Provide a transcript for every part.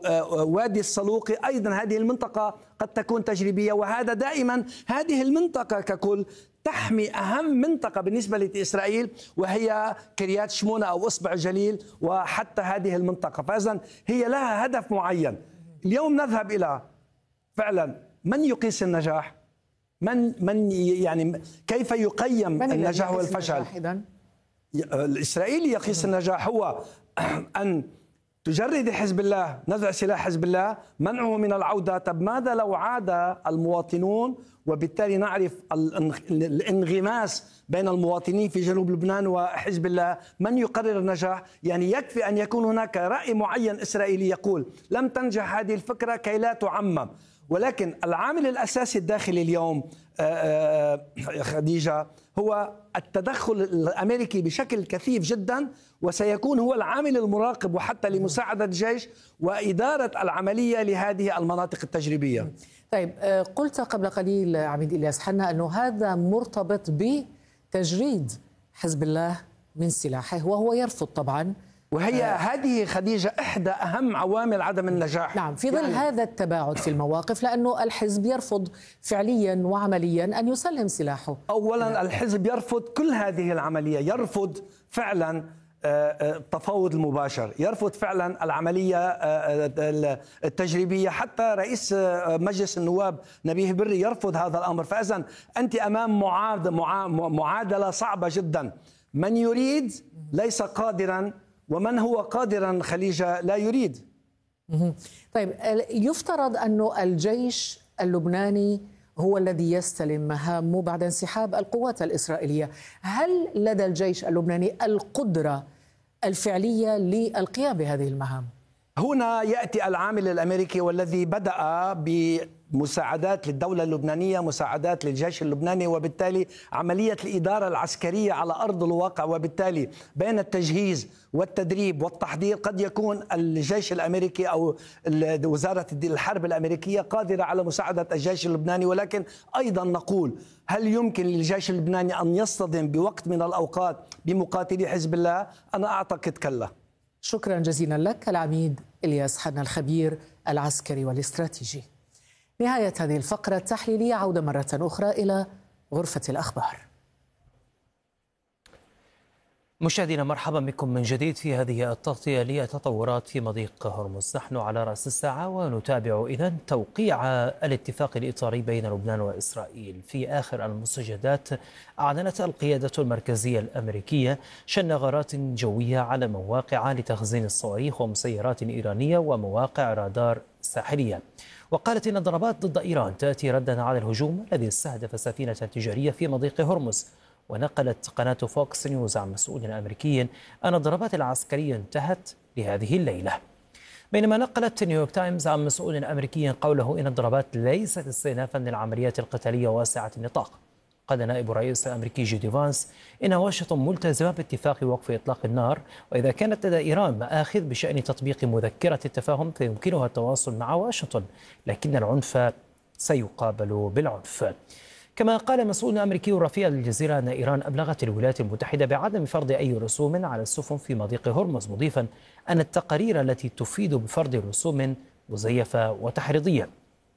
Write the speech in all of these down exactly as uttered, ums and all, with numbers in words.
وادي الصلوقي أيضا هذه المنطقة قد تكون تجريبية، وهذا دائما هذه المنطقة ككل تحمي أهم منطقة بالنسبة لإسرائيل وهي كريات شمونة أو إصبع جليل وحتى هذه المنطقة، فإذن هي لها هدف معين. اليوم نذهب إلى فعلا من يقيس النجاح؟ من من يعني كيف يقيم النجاح والفشل؟ الإسرائيلي يقيس النجاح هو أن تجرد حزب الله، نزع سلاح حزب الله، منعه من العودة. طب ماذا لو عاد المواطنون؟ وبالتالي نعرف الانغماس بين المواطنين في جنوب لبنان وحزب الله. من يقرر النجاح؟ يعني يكفي أن يكون هناك رأي معين إسرائيلي يقول لم تنجح هذه الفكرة كي لا تعمم. ولكن العامل الأساسي الداخلي اليوم يا خديجة هو التدخل الأمريكي بشكل كثيف جدا، وسيكون هو العامل المراقب وحتى لمساعدة الجيش وإدارة العملية لهذه المناطق التجريبية. طيب، قلت قبل قليل عميد إلياس حنا أنه هذا مرتبط بتجريد حزب الله من سلاحه، وهو يرفض طبعا، وهي آه هذه خديجة إحدى أهم عوامل عدم النجاح. نعم، في ظل يعني هذا التباعد في المواقف، لأنه الحزب يرفض فعليا وعمليا أن يسلم سلاحه. أولا نعم. الحزب يرفض كل هذه العملية، يرفض فعلا التفاوض المباشر، يرفض فعلا العملية التجريبية. حتى رئيس مجلس النواب نبيه بري يرفض هذا الأمر. فإذن أنت أمام معادلة صعبة جدا، من يريد ليس قادرا، ومن هو قادرا خليجة لا يريد. طيب، يفترض أن الجيش اللبناني هو الذي يستلم مهامه بعد انسحاب القوات الإسرائيلية. هل لدى الجيش اللبناني القدرة الفعلية للقيام بهذه المهام؟ هنا يأتي العامل الأمريكي والذي بدأ بمساعدات للدولة اللبنانية، مساعدات للجيش اللبناني، وبالتالي عملية الإدارة العسكرية على أرض الواقع. وبالتالي بين التجهيز والتدريب والتحضير قد يكون الجيش الأمريكي أو وزارة الحرب الأمريكية قادرة على مساعدة الجيش اللبناني. ولكن أيضا نقول هل يمكن للجيش اللبناني أن يصطدم بوقت من الأوقات بمقاتلي حزب الله؟ أنا أعتقد كلا. شكرا جزيلا لك العميد إلياس حنا، الخبير العسكري والاستراتيجي. نهاية هذه الفقرة التحليلية، عودة مرة أخرى إلى غرفة الأخبار. مشاهدينا، مرحبا بكم من جديد في هذه التغطية للتطورات في مضيق هرمز. نحن على رأس الساعة ونتابع إذن توقيع الاتفاق الإطاري بين لبنان وإسرائيل. في آخر المستجدات أعلنت القيادة المركزية الأمريكية شن غارات جوية على مواقع لتخزين الصواريخ ومسيرات إيرانية ومواقع رادار ساحلية. وقالت إن الضربات ضد إيران تأتي ردا على الهجوم الذي استهدف سفينة تجارية في مضيق هرمز. ونقلت قناة فوكس نيوز عن مسؤول أمريكي أن الضربات العسكرية انتهت لهذه الليلة، بينما نقلت نيويورك تايمز عن مسؤول أمريكي قوله إن الضربات ليست استئنافا للعمليات القتالية واسعة النطاق. قال نائب الرئيس الأمريكي جي دي فانس إن واشنطن ملتزمة باتفاق وقف إطلاق النار، وإذا كانت لدى إيران مآخذ بشأن تطبيق مذكرة التفاهم فيمكنها التواصل مع واشنطن، لكن العنف سيقابل بالعنف. كما قال مسؤول أمريكي رفيع للجزيرة أن إيران أبلغت الولايات المتحدة بعدم فرض أي رسوم على السفن في مضيق هرمز، مضيفا أن التقارير التي تفيد بفرض رسوم مزيفة وتحريضية.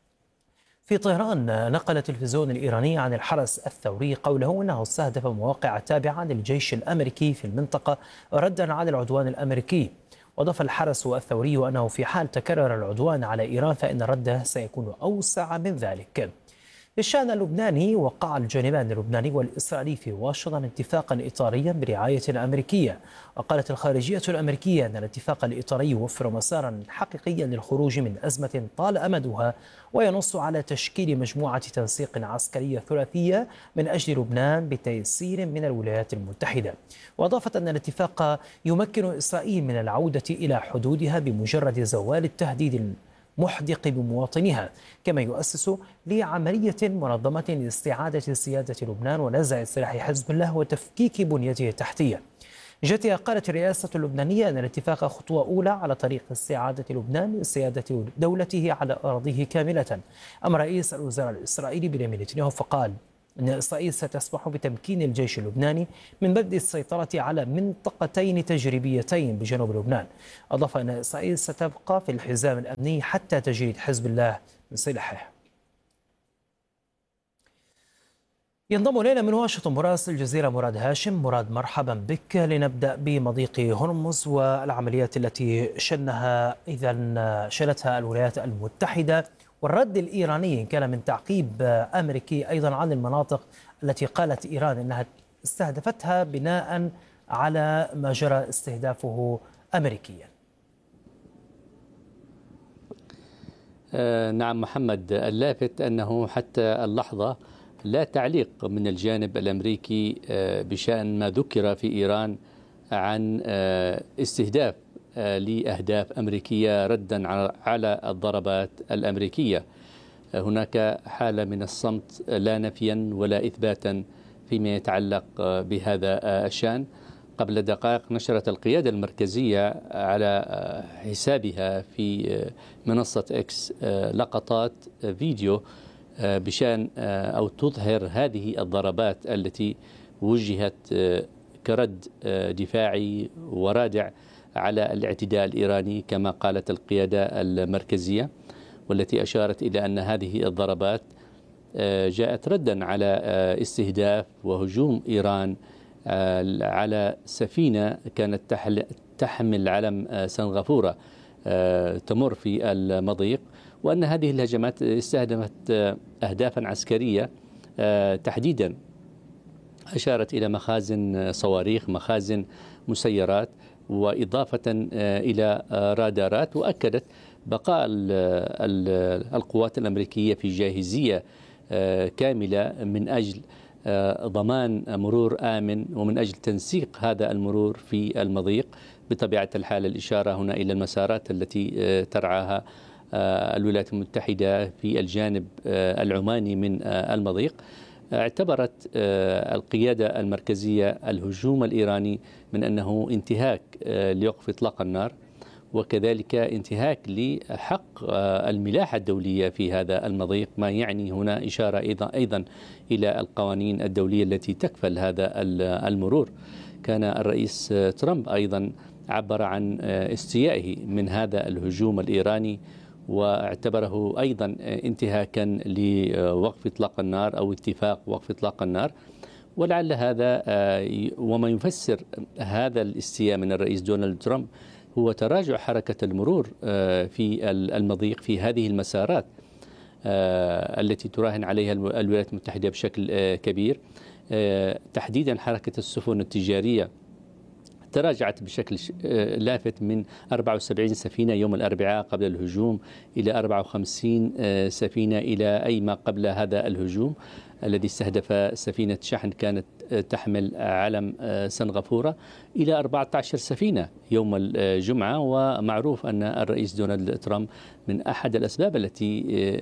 في طهران نقل التلفزيون الإيراني عن الحرس الثوري قوله أنه استهدف مواقع تابعة للجيش الأمريكي في المنطقة ردا على العدوان الأمريكي. وضاف الحرس الثوري أنه في حال تكرر العدوان على إيران فإن رده سيكون أوسع من ذلك. بالشأن اللبناني، وقع الجانبان اللبناني والإسرائيلي في واشنطن اتفاقا إطاريا برعاية أمريكية. وقالت الخارجية الأمريكية أن الاتفاق الإطاري يوفر مسارا حقيقيا للخروج من أزمة طال أمدها، وينص على تشكيل مجموعة تنسيق عسكرية ثلاثية من أجل لبنان بتيسير من الولايات المتحدة. وأضافت أن الاتفاق يمكن إسرائيل من العودة إلى حدودها بمجرد زوال التهديد محدق بمواطنيها، كما يؤسس لعملية منظمة لاستعادة سيادة لبنان ونزع سلاح حزب الله وتفكيك بنيته التحتية. جتها قالت الرئاسة اللبنانية أن الاتفاق خطوة أولى على طريق استعادة لبنان لسيادة دولته على أراضيه كاملة. أما رئيس الوزراء الإسرائيلي بنيامين نتنياهو فقال أن إسرائيل ستسمح بتمكين الجيش اللبناني من بدء السيطرة على منطقتين تجريبيتين بجنوب لبنان. أضاف أن إسرائيل ستبقى في الحزام الأمني حتى تجريد حزب الله من سلاحه. ينضم إلينا من واشنطن مراسل الجزيرة مراد هاشم. مراد، مرحبا بك. لنبدأ بمضيق هرمز والعمليات التي شنها إذا شنتها الولايات المتحدة والرد الإيراني إن كان من تعقيب أمريكي أيضا عن المناطق التي قالت إيران أنها استهدفتها بناء على ما جرى استهدافه أمريكيا. آه نعم محمد، اللافت أنه حتى اللحظة لا تعليق من الجانب الأمريكي آه بشأن ما ذكر في إيران عن آه استهداف آه لأهداف أمريكية ردا على الضربات الأمريكية. آه هناك حالة من الصمت لا نفيا ولا إثباتا فيما يتعلق آه بهذا آه الشأن. قبل دقائق نشرت القيادة المركزية على حسابها في منصة إكس لقطات فيديو بشأن أو تظهر هذه الضربات التي وجهت كرد دفاعي ورادع على الاعتداء الإيراني كما قالت القيادة المركزية، والتي أشارت إلى أن هذه الضربات جاءت ردا على استهداف وهجوم إيران على سفينة كانت تحمل علم سنغافورة تمر في المضيق، وأن هذه الهجمات استهدفت أهدافا عسكرية تحديدا أشارت إلى مخازن صواريخ، مخازن مسيرات، وإضافة إلى رادارات، وأكدت بقاء القوات الأمريكية في جاهزية كاملة من أجل ضمان مرور آمن ومن أجل تنسيق هذا المرور في المضيق. بطبيعة الحال الإشارة هنا إلى المسارات التي ترعاها الولايات المتحدة في الجانب العماني من المضيق. اعتبرت القيادة المركزية الهجوم الإيراني من أنه انتهاك لوقف إطلاق النار، وكذلك انتهاك لحق الملاحة الدولية في هذا المضيق، ما يعني هنا إشارة أيضا أيضا إلى القوانين الدولية التي تكفل هذا المرور. كان الرئيس ترامب أيضا عبر عن استيائه من هذا الهجوم الإيراني، واعتبره أيضا انتهاكا لوقف إطلاق النار أو اتفاق وقف إطلاق النار. ولعل هذا وما يفسر هذا الاستياء من الرئيس دونالد ترامب هو تراجع حركة المرور في المضيق في هذه المسارات التي تراهن عليها الولايات المتحدة بشكل كبير، تحديدا حركة السفن التجارية تراجعت بشكل لافت من أربعة وسبعين سفينة يوم الأربعاء قبل الهجوم إلى أربعة وخمسين سفينة إلى أي ما قبل هذا الهجوم الذي استهدف سفينة شحن كانت تحمل علم سنغافورة إلى أربعة عشر سفينة يوم الجمعة. ومعروف أن الرئيس دونالد ترامب من أحد الأسباب التي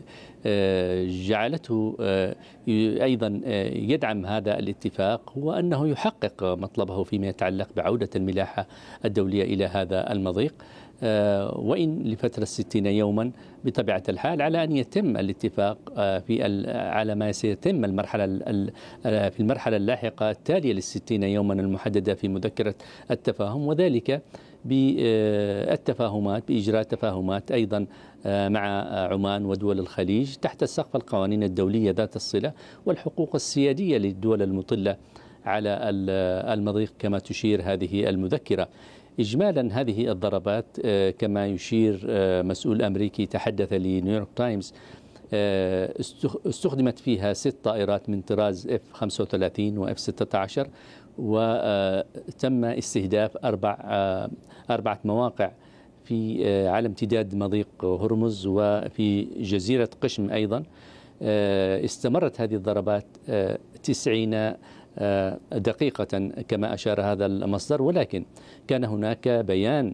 جعلته أيضا يدعم هذا الاتفاق هو أنه يحقق مطلبه فيما يتعلق بعودة الملاحة الدولية إلى هذا المضيق، وإن لفترة ستين يوما بطبيعة الحال على أن يتم الاتفاق في على ما سيتم المرحلة في المرحلة اللاحقة التالية للستين يوما المحددة في مذكرة التفاهم، وذلك بالتفاهمات بإجراء تفاهمات أيضا مع عمان ودول الخليج تحت سقف القوانين الدولية ذات الصلة والحقوق السيادية للدول المطلة على المضيق كما تشير هذه المذكرة. إجمالا هذه الضربات كما يشير مسؤول أمريكي تحدث لنيويورك تايمز استخدمت فيها ست طائرات من طراز إف خمسة وثلاثين وإف ستة عشر، وتم استهداف أربع أربعة مواقع في على امتداد مضيق هرمز وفي جزيرة قشم أيضا. استمرت هذه الضربات تسعين دقيقة كما أشار هذا المصدر، ولكن كان هناك بيان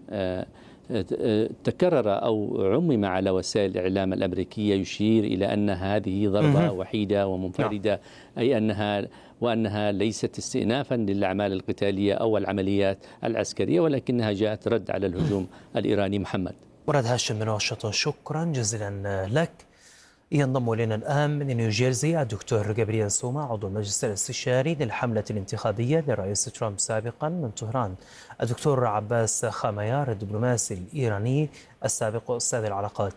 تكرر أو عمم على وسائل الإعلام الأمريكية يشير إلى أن هذه ضربة وحيدة ومنفردة، أي أنها وأنها ليست استئنافا للأعمال القتالية أو العمليات العسكرية، ولكنها جاءت رد على الهجوم الإيراني. محمد. مراد هاشم من واشنطن، شكرا جزيلا لك. ينضم إلينا الآن من نيوجيرسي الدكتور جابرييل سوما عضو المجلس الاستشاري للحملة الانتخابية للرئيس ترامب سابقا من طهران. الدكتور عباس خاميار الدبلوماسي الإيراني السابق وأستاذ العلاقات